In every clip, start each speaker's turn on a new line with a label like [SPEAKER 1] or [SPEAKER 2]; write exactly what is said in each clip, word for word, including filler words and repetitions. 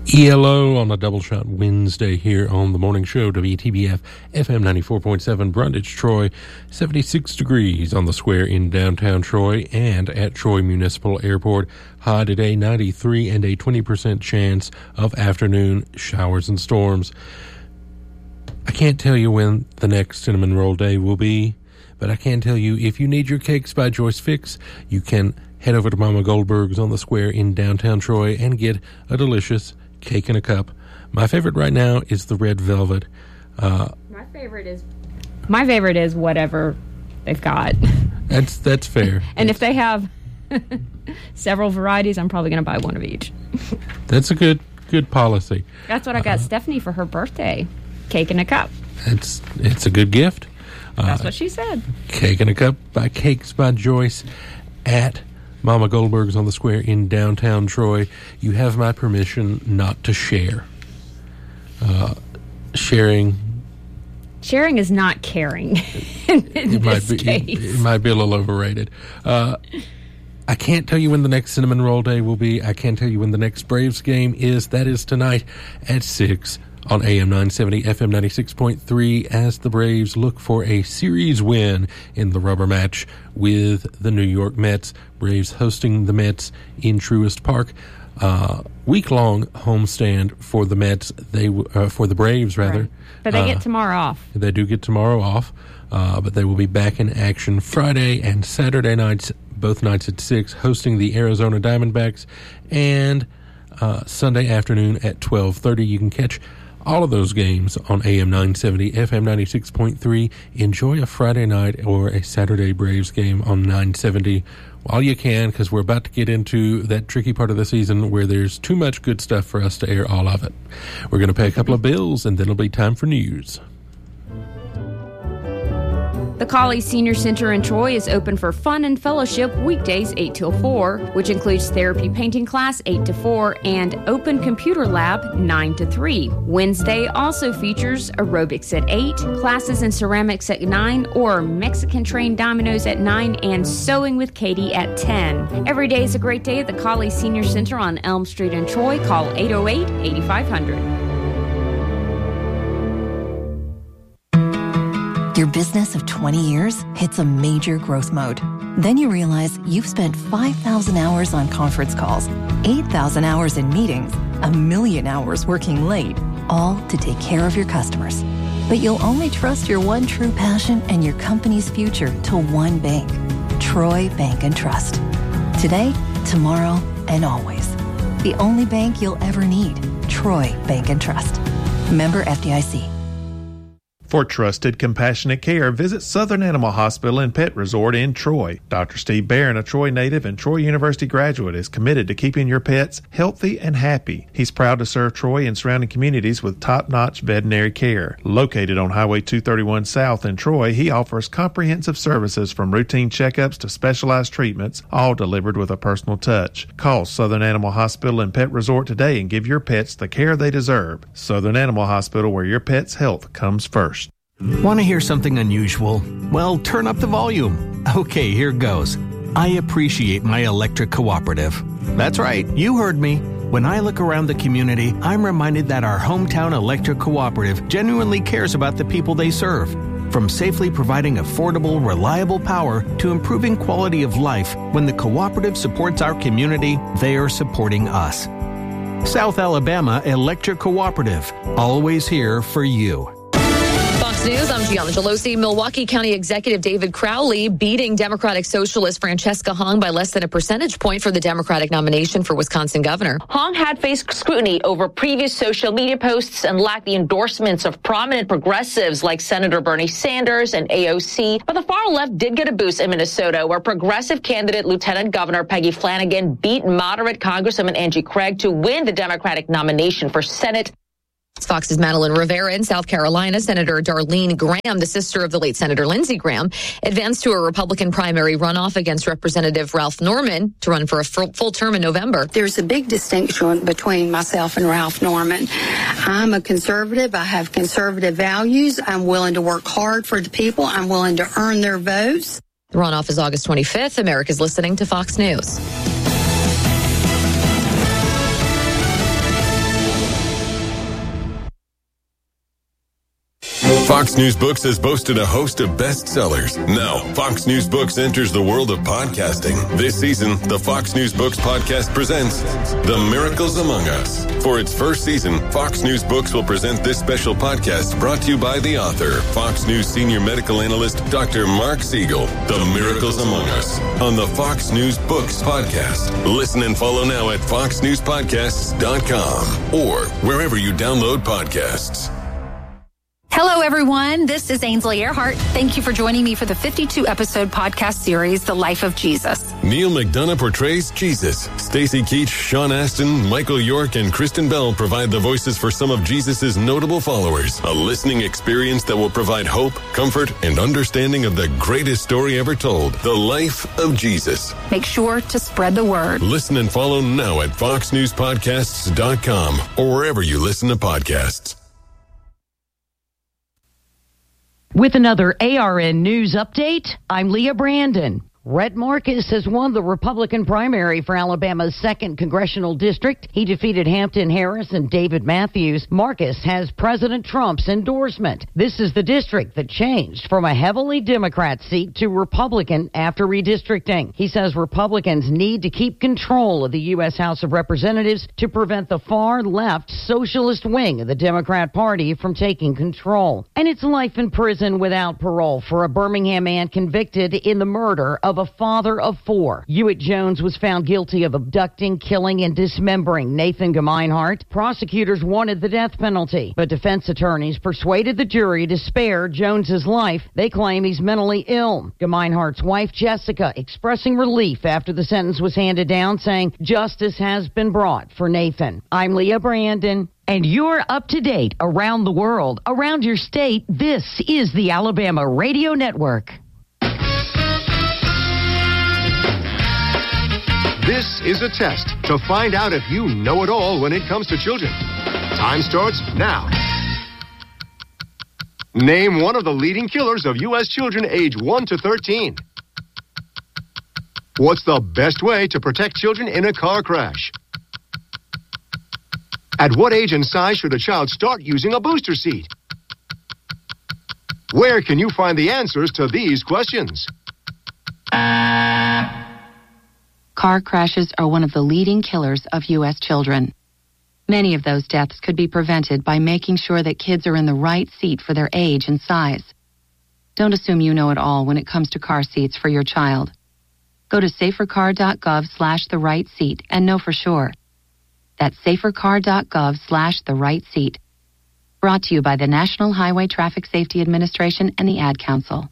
[SPEAKER 1] E L O on a double shot Wednesday here on the morning show. W T B F F M ninety-four point seven, Brundage, Troy. seventy-six degrees on the square in downtown Troy and at Troy Municipal Airport. High today ninety-three and a twenty percent chance of afternoon showers and storms. I can't tell you when the next cinnamon roll day will be, but I can tell you if you need your cakes by Joyce Fix, you can head over to Mama Goldberg's on the square in downtown Troy and get a delicious cake in a cup. My favorite right now is the red velvet. Uh,
[SPEAKER 2] my favorite is my favorite is whatever they've got.
[SPEAKER 1] That's that's fair.
[SPEAKER 2] And
[SPEAKER 1] that's,
[SPEAKER 2] if they have several varieties, I'm probably going to buy one of each.
[SPEAKER 1] That's a good good policy.
[SPEAKER 2] That's what I got
[SPEAKER 1] uh,
[SPEAKER 2] Stephanie for her birthday. Cake in a cup.
[SPEAKER 1] It's it's a good gift.
[SPEAKER 2] That's
[SPEAKER 1] uh,
[SPEAKER 2] what she said.
[SPEAKER 1] Cake in a Cup by Cakes by Joyce at Mama Goldberg's on the square in downtown Troy. You have my permission not to share. Uh, sharing...
[SPEAKER 2] Sharing is not caring in, in
[SPEAKER 1] it
[SPEAKER 2] this
[SPEAKER 1] might be,
[SPEAKER 2] case.
[SPEAKER 1] It, it might be a little overrated. Uh, I can't tell you when the next Cinnamon Roll Day will be. I can't tell you when the next Braves game is. That is tonight at six on A M nine seventy, F M ninety-six point three, as the Braves look for a series win in the rubber match with the New York Mets. Braves hosting the Mets in Truist Park. Uh, week-long homestand for the Mets, they uh, for the Braves, rather.
[SPEAKER 2] Right. But they
[SPEAKER 1] uh,
[SPEAKER 2] get tomorrow off.
[SPEAKER 1] They do get tomorrow off, uh, but they will be back in action Friday and Saturday nights, both nights at six, hosting the Arizona Diamondbacks, and uh, Sunday afternoon at twelve thirty. You can catch all of those games on A M nine seventy, F M ninety-six point three. Enjoy a Friday night or a Saturday Braves game on nine seventy while you can, because we're about to get into that tricky part of the season where there's too much good stuff for us to air all of it. We're going to pay a couple of bills, and then it'll be time for news.
[SPEAKER 2] The Colley Senior Center in Troy is open for fun and fellowship weekdays eight till four, which includes therapy painting class eight to four and open computer lab nine to three. Wednesday also features aerobics at eight, classes in ceramics at nine, or Mexican trained dominoes at nine, and sewing with Katie at ten. Every day is a great day at the Colley Senior Center on Elm Street in Troy. Call eight oh eight, eight five hundred.
[SPEAKER 3] Your business of twenty years hits a major growth mode. Then you realize you've spent five thousand hours on conference calls, eight thousand hours in meetings, a million hours working late, all to take care of your customers. But you'll only trust your one true passion and your company's future to one bank, Troy Bank and Trust. Today, tomorrow, and always. The only bank you'll ever need, Troy Bank and Trust. Member F D I C.
[SPEAKER 4] For trusted, compassionate care, visit Southern Animal Hospital and Pet Resort in Troy. Doctor Steve Barron, a Troy native and Troy University graduate, is committed to keeping your pets healthy and happy. He's proud to serve Troy and surrounding communities with top-notch veterinary care. Located on Highway two thirty-one South in Troy, he offers comprehensive services from routine checkups to specialized treatments, all delivered with a personal touch. Call Southern Animal Hospital and Pet Resort today and give your pets the care they deserve. Southern Animal Hospital, where your pet's health comes first.
[SPEAKER 5] Want to hear something unusual? Well, turn up the volume. Okay, here goes. I appreciate my electric cooperative. That's right, you heard me. When I look around the community, I'm reminded that our hometown electric cooperative genuinely cares about the people they serve. From safely providing affordable, reliable power to improving quality of life, when the cooperative supports our community, they are supporting us. South Alabama Electric Cooperative, always here for you.
[SPEAKER 6] Fox News, I'm Gianna Gelosi. Milwaukee County Executive David Crowley beating Democratic Socialist Francesca Hong by less than a percentage point for the Democratic nomination for Wisconsin governor.
[SPEAKER 7] Hong had faced scrutiny over previous social media posts and lacked the endorsements of prominent progressives like Senator Bernie Sanders and A O C. But the far left did get a boost in Minnesota, where progressive candidate Lieutenant Governor Peggy Flanagan beat moderate Congresswoman Angie Craig to win the Democratic nomination for Senate.
[SPEAKER 6] Fox's Madeline Rivera in South Carolina. Senator Darlene Graham, the sister of the late Senator Lindsey Graham, advanced to a Republican primary runoff against Representative Ralph Norman to run for a full term in November.
[SPEAKER 8] There's a big distinction between myself and Ralph Norman. I'm a conservative. I have conservative values. I'm willing to work hard for the people. I'm willing to earn their votes.
[SPEAKER 6] The runoff is August twenty-fifth. America's listening to Fox News.
[SPEAKER 9] Fox News Books has boasted a host of bestsellers. Now, Fox News Books enters the world of podcasting. This season, the Fox News Books podcast presents The Miracles Among Us. For its first season, Fox News Books will present this special podcast brought to you by the author, Fox News senior medical analyst, Doctor Mark Siegel. The Miracles Among Us on the Fox News Books podcast. Listen and follow now at fox news podcasts dot com or wherever you download podcasts.
[SPEAKER 10] Hello, everyone. This is Ainsley Earhart. Thank you for joining me for the fifty-two episode podcast series, The Life of Jesus.
[SPEAKER 9] Neil McDonough portrays Jesus. Stacey Keach, Sean Astin, Michael York, and Kristen Bell provide the voices for some of Jesus' notable followers. A listening experience that will provide hope, comfort, and understanding of the greatest story ever told, The Life of Jesus.
[SPEAKER 10] Make sure to spread the word.
[SPEAKER 9] Listen and follow now at fox news podcasts dot com or wherever you listen to podcasts.
[SPEAKER 11] With another A R N News update, I'm Leah Brandon. Rhett Marcus has won the Republican primary for Alabama's second congressional district. He defeated Hampton Harris and David Matthews. Marcus has President Trump's endorsement. This is the district that changed from a heavily Democrat seat to Republican after redistricting. He says Republicans need to keep control of the U S House of Representatives to prevent the far-left socialist wing of the Democrat Party from taking control. And it's life in prison without parole for a Birmingham man convicted in the murder of a father of four. Hewitt Jones was found guilty of abducting, killing, and dismembering Nathan Gemeinhart. Prosecutors wanted the death penalty, but defense attorneys persuaded the jury to spare Jones's life. They claim he's mentally ill. Gemeinhart's wife, Jessica, expressing relief after the sentence was handed down, saying justice has been brought for Nathan. I'm Leah Brandon. And you're up to date around the world, around your state. This is the Alabama Radio Network.
[SPEAKER 12] This is a test to find out if you know it all when it comes to children. Time starts now. Name one of the leading killers of U S children age one to thirteen. What's the best way to protect children in a car crash? At what age and size should a child start using a booster seat? Where can you find the answers to these questions?
[SPEAKER 13] Car crashes are one of the leading killers of U S children. Many of those deaths could be prevented by making sure that kids are in the right seat for their age and size. Don't assume you know it all when it comes to car seats for your child. Go to safercar.gov slash the right seat and know for sure. That's safercar.gov slash the right seat. Brought to you by the National Highway Traffic Safety Administration and the Ad Council.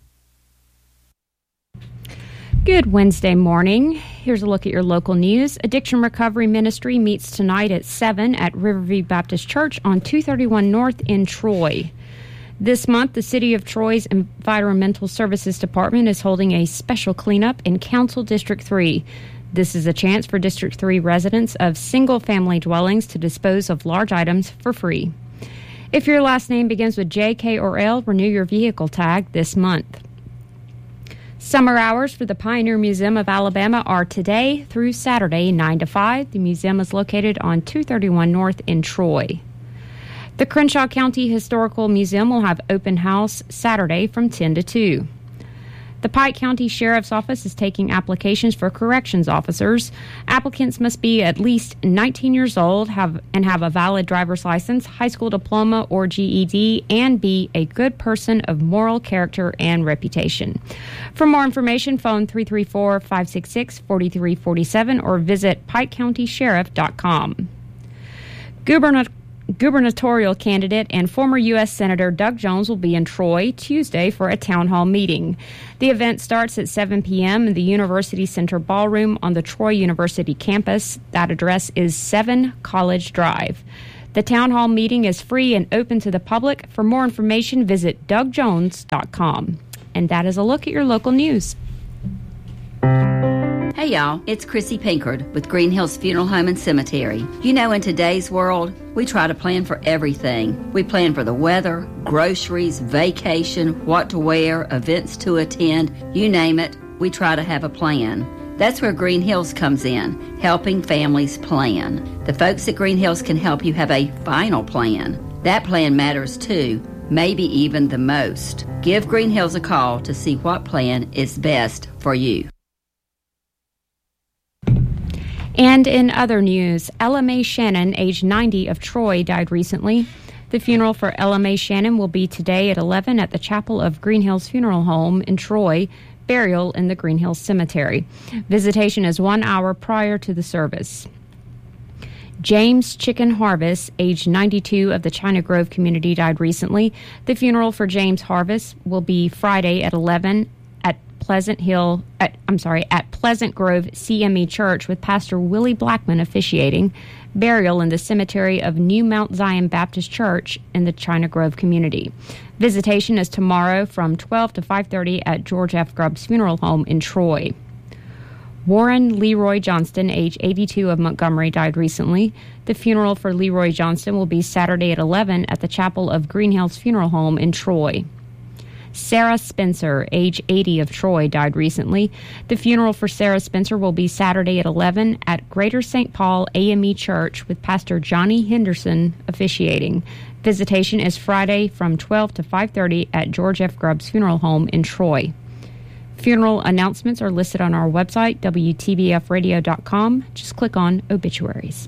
[SPEAKER 2] Good Wednesday morning. Here's a look at your local news. Addiction Recovery Ministry meets tonight at seven at Riverview Baptist Church on two thirty-one North in Troy. This month, the City of Troy's Environmental Services Department is holding a special cleanup in Council District three. This is a chance for District three residents of single-family dwellings to dispose of large items for free. If your last name begins with J, K, or L, renew your vehicle tag this month. Summer hours for the Pioneer Museum of Alabama are today through Saturday, nine to five. The museum is located on two thirty-one North in Troy. The Crenshaw County Historical Museum will have open house Saturday from ten to two. The Pike County Sheriff's Office is taking applications for corrections officers. Applicants must be at least nineteen years old have and have a valid driver's license, high school diploma, or G E D, and be a good person of moral character and reputation. For more information, phone three three four, five six six, four three four seven or visit pike county sheriff dot com. Gubernatorial Gubernatorial candidate and former U S Senator Doug Jones will be in Troy Tuesday for a town hall meeting. The event starts at seven p.m. in the University Center Ballroom on the Troy University campus. That address is seven College Drive. The town hall meeting is free and open to the public. For more information, visit doug jones dot com. And that is a look at your local news.
[SPEAKER 14] Hey y'all, it's Chrissy Pinkard with Green Hills Funeral Home and Cemetery. You know, in today's world, we try to plan for everything. We plan for the weather, groceries, vacation, what to wear, events to attend, you name it, we try to have a plan. That's where Green Hills comes in, helping families plan. The folks at Green Hills can help you have a final plan. That plan matters too. maybe even the most. Give Green Hills a call to see what plan is best for you.
[SPEAKER 2] And in other news, Ella Mae Shannon, age ninety, of Troy, died recently. The funeral for Ella Mae Shannon will be today at eleven at the Chapel of Green Hills Funeral Home in Troy, burial in the Green Hills Cemetery. Visitation is one hour prior to the service. James Chicken Harvest, age ninety-two, of the China Grove community, died recently. The funeral for James Harvest will be Friday at eleven at Pleasant Hill, at, I'm sorry, at Pleasant Grove C M E Church, with Pastor Willie Blackman officiating. Burial in the cemetery of New Mount Zion Baptist Church in the China Grove community. Visitation is tomorrow from twelve to five thirty at George F. Grubbs Funeral Home in Troy. Warren Leroy Johnston, age eighty-two, of Montgomery, died recently. The funeral for Leroy Johnston will be Saturday at eleven at the Chapel of Green Hills Funeral Home in Troy. Sarah Spencer, age eighty, of Troy, died recently. The funeral for Sarah Spencer will be Saturday at eleven at Greater Saint Paul A M E Church, with Pastor Johnny Henderson officiating. Visitation is Friday from twelve to five thirty at George F. Grubbs Funeral Home in Troy. Funeral announcements are listed on our website, W T B F radio dot com. Just click on Obituaries.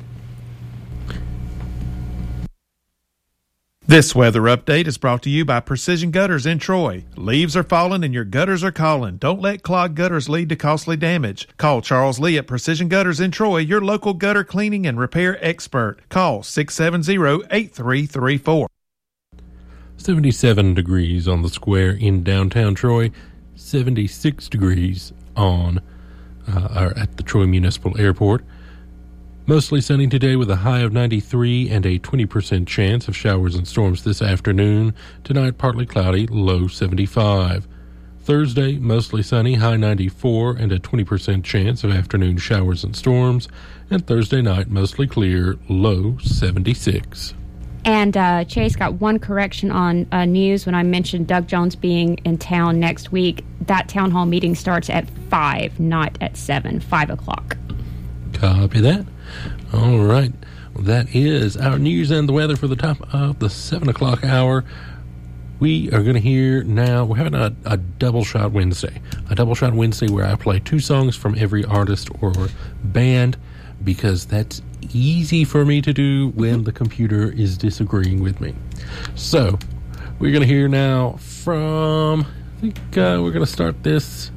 [SPEAKER 4] This weather update is brought to you by Precision Gutters in Troy. Leaves are falling and your gutters are calling. Don't let clogged gutters lead to costly damage. Call Charles Lee at Precision Gutters in Troy, your local gutter cleaning and repair expert. Call six seven zero, eight three three four.
[SPEAKER 1] seventy-seven degrees on the square in downtown Troy, seventy-six degrees on uh, or at the Troy Municipal Airport. Mostly sunny today with a high of ninety-three and a twenty percent chance of showers and storms this afternoon. Tonight, partly cloudy, low seventy-five. Thursday, mostly sunny, high ninety-four and a twenty percent chance of afternoon showers and storms. And Thursday night, mostly clear, low seventy-six.
[SPEAKER 2] And uh, Chase got one correction on uh, news when I mentioned Doug Jones being in town next week. That town hall meeting starts at five, not at seven, five o'clock.
[SPEAKER 1] Copy that. All right. Well, that is our news and the weather for the top of the seven o'clock hour. We are going to hear now, we're having a, a double shot Wednesday. A double shot Wednesday where I play two songs from every artist or band, because that's easy for me to do when the computer is disagreeing with me. So, we're going to hear now from, I think uh, we're going to start this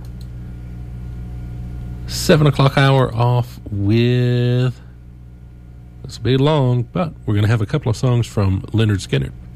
[SPEAKER 1] seven o'clock hour off with, this will be long, but we're going to have a couple of songs from Lynyrd Skynyrd.